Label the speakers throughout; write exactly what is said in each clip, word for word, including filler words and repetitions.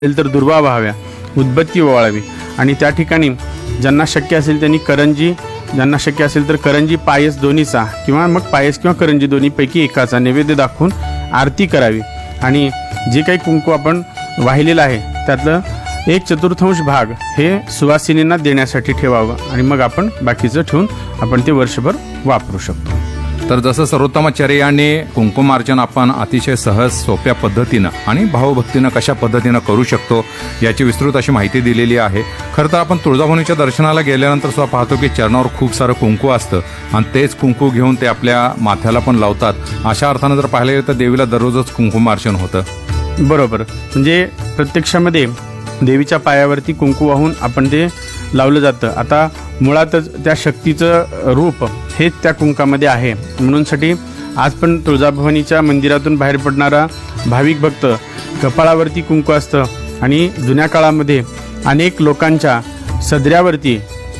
Speaker 1: असेल तर दुर्वा व्हाव्या, उदबत्ती ओवाळावी आणि त्या ठिकाणी ज्यांना शक्य असेल त्यांनी करंजी, ज्यांना शक्य असेल तर करंजी पायस दोन्हीचा किंवा मग पायस किंवा करंजी दोन्हीपैकी एकाचा नैवेद्य दाखवून आरती करावी आणि जे काही कुंकू आपण वाहिलेलं आहे त्यातलं एक चतुर्थांश भाग हे सुवासिनींना देण्यासाठी ठेवावं आणि मग आपण बाकीचं ठेवून आपण ते वर्षभर वापरू शकतो.
Speaker 2: तर जसं सर्वोत्तमाचार्य यांनी कुंकुमार्चन आपण अतिशय सहज सोप्या पद्धतीनं आणि भावभक्तीनं कशा पद्धतीनं करू शकतो याची विस्तृत अशी माहिती दिलेली आहे. खरं तर आपण तुळजाभवानीच्या दर्शनाला गेल्यानंतर सुद्धा पाहतो की चरणावर खूप सारं कुंकू असतं आणि तेच कुंकू घेऊन ते आपल्या माथ्याला पण लावतात. अशा अर्थानं जर पाहिलं गेलं तर देवीला दररोजच कुंकुमार्चन होतं.
Speaker 1: बरोबर, म्हणजे प्रत्यक्षामध्ये देवीच्या पायावरती कुंकू वाहून आपण ते लावलं जातं. आता मुळातच त्या शक्तीचं रूप हेच त्या कुंकामध्ये आहे. म्हणूनसाठी आज पण तुळजाभवानीच्या मंदिरातून बाहेर पडणारा भाविक भक्त कपाळावरती कुंकू असतं आणि जुन्या काळामध्ये अनेक लोकांच्या सदऱ्यावरती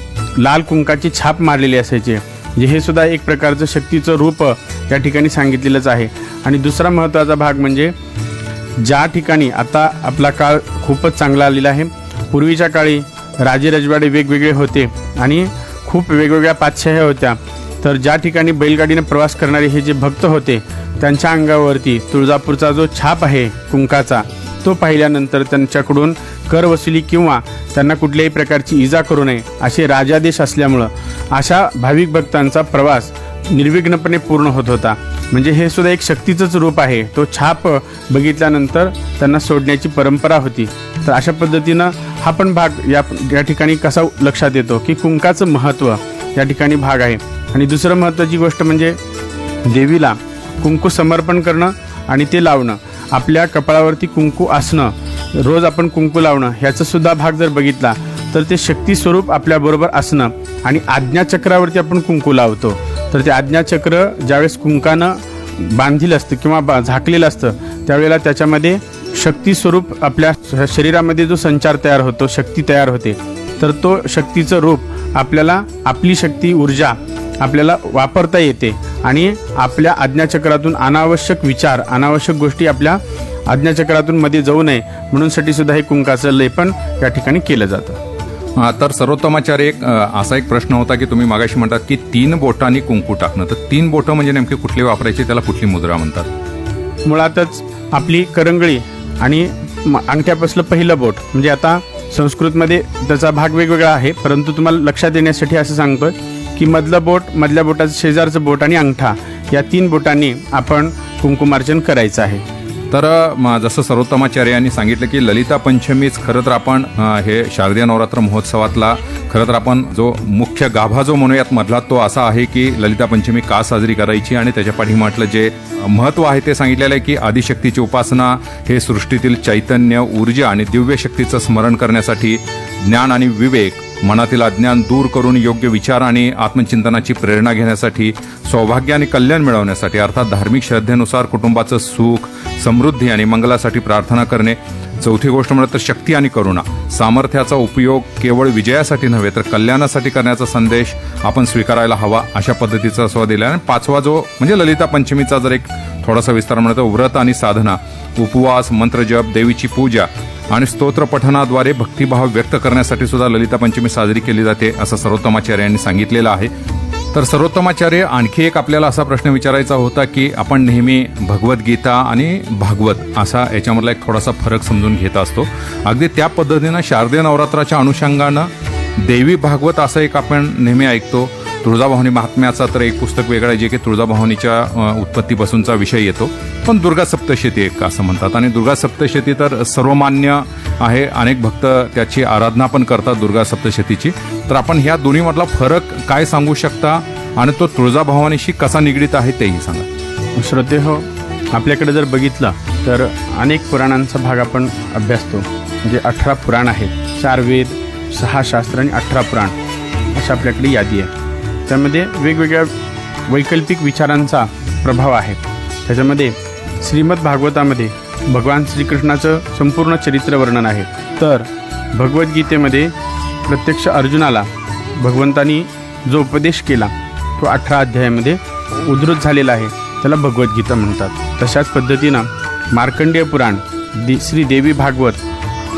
Speaker 1: लाल कुंकाची छाप मारलेली असायची. जे हे सुद्धा एक प्रकारचं शक्तीचं रूप या ठिकाणी सांगितलेलंच आहे. आणि दुसरा महत्त्वाचा भाग म्हणजे ज्या ठिकाणी आता आपला काळ खूपच चांगला आलेला आहे. पूर्वीच्या काळी राजे रजवाडे वेगवेगळे होते आणि खूप वेगवेगळ्या पातशाह्या होत्या. तर ज्या ठिकाणी बैलगाडीने प्रवास करणारे हे जे भक्त होते त्यांच्या अंगावरती तुळजापूरचा जो छाप आहे कुंकाचा तो पाहिल्यानंतर त्यांच्याकडून कर वसुली किंवा त्यांना कुठल्याही प्रकारची इजा करू नये असे राजादेश असल्यामुळं अशा भाविक भक्तांचा प्रवास निर्विघ्नपणे पूर्ण होत होता. म्हणजे हे सुद्धा एक शक्तीचंच रूप आहे. तो छाप बघितल्यानंतर त्यांना सोडण्याची परंपरा होती. तर अशा पद्धतीनं हा पण भाग या या ठिकाणी कसा लक्षात येतो की कुंकाचं महत्त्व या ठिकाणी भाग आहे. आणि दुसरं महत्त्वाची गोष्ट म्हणजे देवीला कुंकू समर्पण करणं आणि ते लावणं, आपल्या कपाळावरती कुंकू असणं, रोज आपण कुंकू लावणं ह्याचा सुद्धा भाग जर बघितला तर ते शक्ती स्वरूप आपल्याबरोबर असणं. आणि आज्ञाचक्रावरती आपण कुंकू लावतो तर ते आज्ञाचक्र ज्यावेळेस कुंकानं बांधील असतं किंवा झाकलेलं असतं त्यावेळेला त्याच्यामध्ये शक्ती स्वरूप आपल्या शरीरामध्ये जो संचार तयार होतो, शक्ती तयार होते. तर तो शक्तीचं रूप आपल्याला आपली शक्ती ऊर्जा आपल्याला वापरता येते आणि आपल्या आज्ञाचक्रातून अनावश्यक विचार, अनावश्यक गोष्टी आपल्या आज्ञाचक्रातून मध्ये जाऊ नये म्हणूनसाठी सुद्धा हे कुंकाचं लेपन या ठिकाणी केलं जातं.
Speaker 2: तर सर्वोत्तमाचार्य एक असा एक प्रश्न होता की तुम्ही मागाशी म्हणतात की तीन बोटांनी कुंकू टाकणं, तर तीन बोटं म्हणजे नेमके कुठली वापरायची, त्याला कुठली मुद्रा म्हणतात?
Speaker 1: मुळातच आपली करंगळी आणि अंगठ्यापासलं पहिलं बोट, म्हणजे आता संस्कृतमध्ये त्याचा भाग वेगवेगळा आहे परंतु तुम्हाला लक्षात येण्यासाठी असं सांगतोय की मधलं बोट, मधल्या बोटाचं शेजारचं बोट आणि अंगठा या तीन बोटांनी आपण कुंकुमार्चन करायचं आहे.
Speaker 2: तर जसं सर्वोत्तमाचार्य यांनी सांगितलं की ललिता पंचमीच खरं तर आपण हे शारदीय नवरात्र महोत्सवातला खरं तर आपण जो मुख्य गाभा जो म्हणूयात मधला तो असा आहे की ललिता पंचमी का साजरी करायची आणि त्याच्या पाठीमागलं जे महत्त्व आहे ते सांगितलेलं आहे की आदिशक्तीची उपासना हे सृष्टीतील चैतन्य, ऊर्जा आणि दिव्य शक्तीचं स्मरण करण्यासाठी, ज्ञान आणि विवेक, मनातील अज्ञान दूर करून योग्य विचार आणि आत्मचिंतनाची प्रेरणा घेण्यासाठी, सौभाग्य आणि कल्याण मिळवण्यासाठी अर्थात धार्मिक श्रद्धेनुसार कुटुंबाचं सुख, समृद्धी आणि मंगलासाठी प्रार्थना करणे. चौथी गोष्ट म्हणत तर शक्ती आणि करुणा, सामर्थ्याचा उपयोग केवळ विजयासाठी नव्हे तर कल्याणासाठी करण्याचा संदेश आपण स्वीकारायला हवा अशा पद्धतीचा स्व दिला. आणि पाचवा जो म्हणजे ललिता पंचमीचा जर एक थोडासा विस्तार म्हणतो व्रत आणि साधना, उपवास, मंत्रजप, देवीची पूजा आणि स्तोत्र पठनाद्वारे भक्तिभाव व्यक्त करण्यासाठी सुद्धा ललिता पंचमी साजरी केली जाते असं सर्वोत्तमाचार्य यांनी सांगितलेलं आहे. तर सर्वोत्तमाचार्य आणखी एक आपल्याला असा प्रश्न विचारायचा होता की आपण नेहमी भगवद्गीता आणि भागवत असा याच्यामधला एक थोडासा फरक समजून घेत असतो. अगदी त्या पद्धतीनं शारदीय नवरात्राच्या अनुषंगानं देवी भागवत असं एक आपण नेहमी ऐकतो. तुळजाभवानी महात्म्याचा तर एक पुस्तक वेगळं आहे जे की तुळजाभवानीच्या उत्पत्तीपासूनचा विषय येतो. पण दुर्गा सप्तशती एक असं म्हणतात आणि दुर्गा सप्तशती तर सर्वमान्य आहे, अनेक भक्त त्याची आराधना पण करतात दुर्गा सप्तशतीची. तर आपण ह्या दोन्हीमधला फरक काय सांगू शकता आणि तो तुळजाभवानीशी कसा निगडीत आहे तेही सांगा.
Speaker 1: श्रोते हो, आपल्याकडे जर बघितलं तर अनेक पुराणांचा भाग आपण अभ्यासतो. म्हणजे अठरा पुराण आहेत, चार वेद, सहा शास्त्र आणि अठरा पुराण अशा आपल्याकडे यादी आहे. त्यामध्ये वेगवेगळ्या वैकल्पिक विचारांचा प्रभाव आहे. त्याच्यामध्ये श्रीमद भागवतामध्ये भगवान श्रीकृष्णाचं संपूर्ण चरित्र वर्णन आहे. तर भगवद्गीतेमध्ये प्रत्यक्ष अर्जुनाला भगवंतानी जो उपदेश केला तो अठरा अध्यायामध्ये उद्धृत झालेला आहे, त्याला भगवद्गीता म्हणतात. तशाच पद्धतीनं मार्कंडेय पुराण, श्री देवी भागवत